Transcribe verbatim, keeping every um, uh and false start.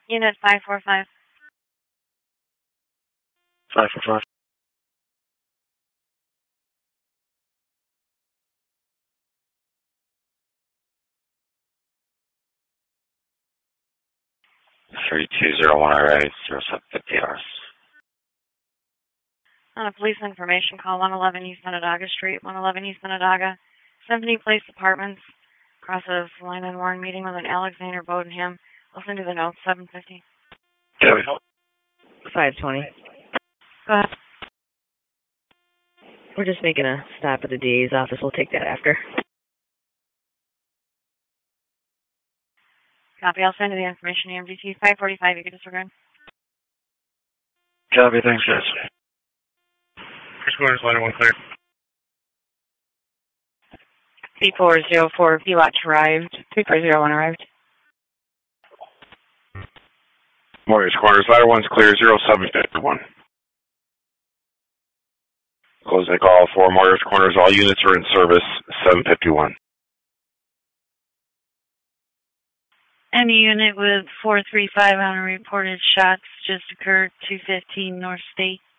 Unit five four five. five four five. three two zero one, all right, zero seven fifty hours. On a police information call, one eleven East Onondaga Street, one eleven East Onondaga, Symphony Place Apartments, across a line and Warren meeting with an Alexander Bodenham. Listen to the notes, seven fifty. Can we help? five twenty. Go ahead. We're just making a stop at the D A's office. We'll take that after. Copy. I'll send you the information. E M D T five forty-five. You can disregard. Copy. Thanks, guys. First quarters, line one clear. C four zero four, V watch arrived. three four zero one arrived. Mortgage Corners, ladder one's clear, zero seven fifty-one. Closing call for Mortgage Corners, all units are in service, seven fifty-one. Any unit with four three five on reported shots just occurred, two fifteen North State.